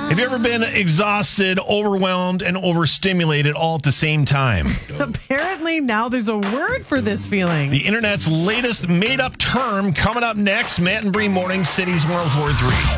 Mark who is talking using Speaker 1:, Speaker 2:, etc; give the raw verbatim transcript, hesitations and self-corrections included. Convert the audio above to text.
Speaker 1: Have you ever been exhausted, overwhelmed, and overstimulated all at the same time?
Speaker 2: Apparently now there's a word for this feeling.
Speaker 1: The internet's latest made-up term coming up next. Matt and Bree Morning, Cities one oh four point three.